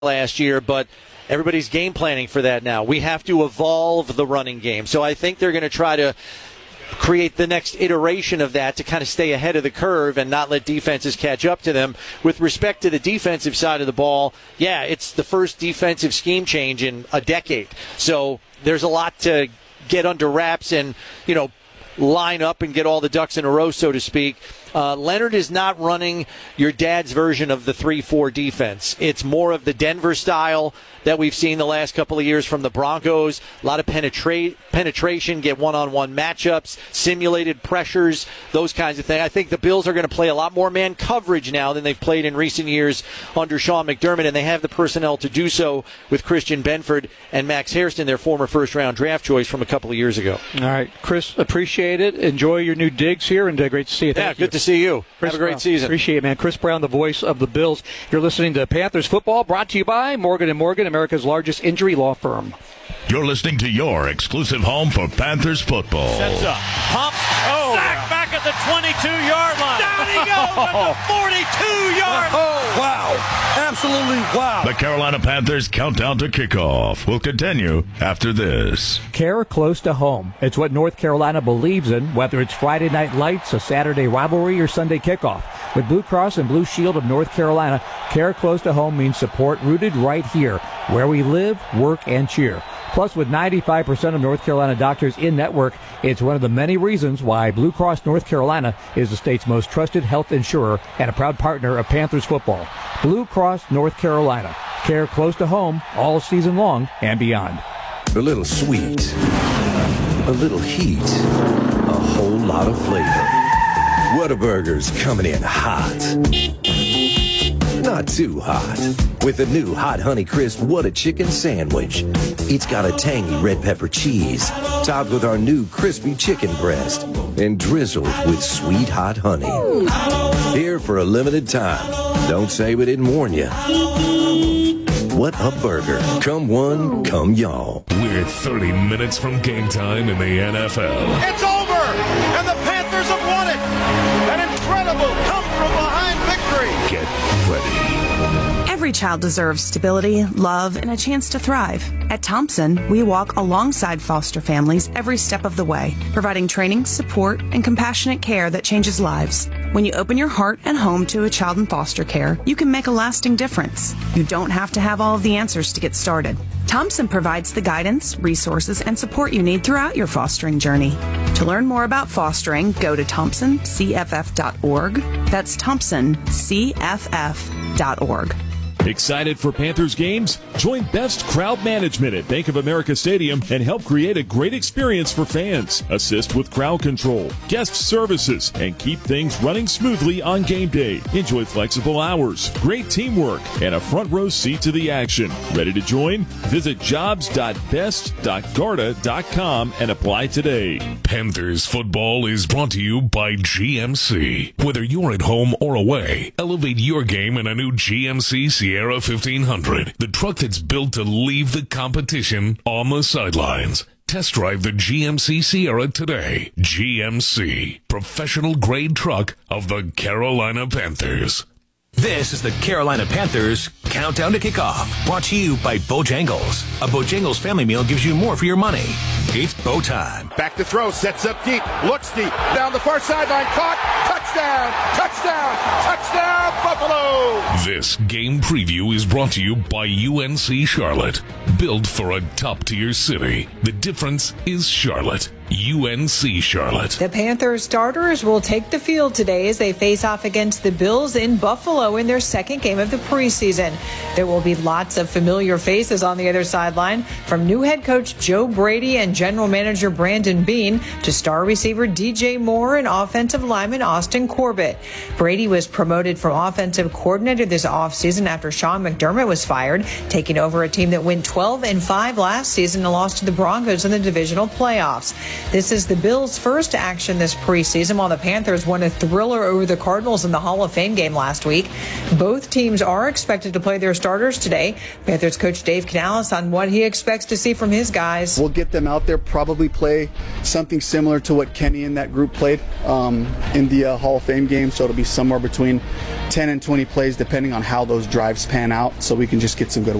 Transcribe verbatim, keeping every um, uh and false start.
last year, but everybody's game planning for that now. We have to evolve the running game. So I think they're going to try to create the next iteration of that to kind of stay ahead of the curve and not let defenses catch up to them. With respect to the defensive side of the ball, yeah, it's the first defensive scheme change in a decade. So there's a lot to get under wraps and, you know, line up and get all the ducks in a row, so to speak. Uh, Leonard is not running your dad's version of the three four defense. It's more of the Denver style that we've seen the last couple of years from the Broncos. A lot of penetrate, penetration, get one-on-one matchups, simulated pressures, those kinds of things. I think the Bills are going to play a lot more man coverage now than they've played in recent years under Sean McDermott, and they have the personnel to do so with Christian Benford and Max Hairston, their former first-round draft choice from a couple of years ago. All right, Chris, appreciate it. Enjoy your new digs here, and uh, great to see you. Thank yeah, you. good to see you. Chris Have a great Brown. season. Appreciate it, man. Chris Brown, the voice of the Bills. You're listening to Panthers football, brought to you by Morgan and Morgan, America's largest injury law firm. You're listening to your exclusive home for Panthers football. Sets up. Pumps. Oh, sack yeah. back at the twenty-two-yard line. Down he goes at the forty-two-yard line. Oh, wow. Absolutely wow. The Carolina Panthers countdown to kickoff will continue after this. Care close to home. It's what North Carolina believes in, whether it's Friday Night Lights, a Saturday rivalry, or Sunday kickoff. With Blue Cross and Blue Shield of North Carolina, care close to home means support rooted right here, where we live, work, and cheer. Plus, with ninety-five percent of North Carolina doctors in network, it's one of the many reasons why Blue Cross North Carolina is the state's most trusted health insurer and a proud partner of Panthers football. Blue Cross North Carolina. Care close to home all season long and beyond. A little sweet, a little heat, a whole lot of flavor. Whataburger's coming in hot. Not too hot. With the new Hot Honey Crisp What-A Chicken Sandwich. It's got a tangy red pepper cheese, topped with our new crispy chicken breast, and drizzled with sweet hot honey. Here for a limited time. Don't say we didn't warn you. What a burger. Come one, come y'all. We're thirty minutes from game time in the N F L. It's over, and the Panthers have won it. An incredible come-from-behind victory. Get ready. Every child deserves stability, love, and a chance to thrive. At Thompson, we walk alongside foster families every step of the way, providing training, support, and compassionate care that changes lives. When you open your heart and home to a child in foster care, you can make a lasting difference. You don't have to have all of the answers to get started. Thompson provides the guidance, resources, and support you need throughout your fostering journey. To learn more about fostering, go to thompson c f f dot org. That's thompson c f f dot org. Excited for Panthers games? Join Best Crowd Management at Bank of America Stadium and help create a great experience for fans. Assist with crowd control, guest services, and keep things running smoothly on game day. Enjoy flexible hours, great teamwork, and a front row seat to the action. Ready to join? Visit jobs dot best dot garda dot com and apply today. Panthers football is brought to you by G M C. Whether you're at home or away, elevate your game in a new G M C Sierra fifteen hundred, the truck that's built to leave the competition on the sidelines. Test drive the G M C Sierra today. G M C, professional grade truck of the Carolina Panthers. This is the Carolina Panthers Countdown to Kickoff, brought to you by Bojangles. A Bojangles family meal gives you more for your money. It's Bo time. Back to throw, sets up deep, looks deep, down the far sideline, caught, touchdown, touchdown, touchdown, Buffalo! This game preview is brought to you by U N C Charlotte. Built for a top-tier city. The difference is Charlotte. U N C Charlotte. The Panthers starters will take the field today as they face off against the Bills in Buffalo in their second game of the preseason. There will be lots of familiar faces on the other sideline, from new head coach Joe Brady and general manager Brandon Beane to star receiver D J Moore and offensive lineman Austin Corbett. Brady was promoted from offensive coordinator this offseason after Sean McDermott was fired, taking over a team that went twelve and five last season and lost to the Broncos in the divisional playoffs. This is the Bills' first action this preseason, while the Panthers won a thriller over the Cardinals in the Hall of Fame game last week. Both teams are expected to play their starters today. Panthers coach Dave Canales on what he expects to see from his guys. We'll get them out there, probably play something similar to what Kenny and that group played um, in the uh, Hall of Fame game, so it'll be somewhere between ten and twenty plays depending on how those drives pan out, so we can just get some good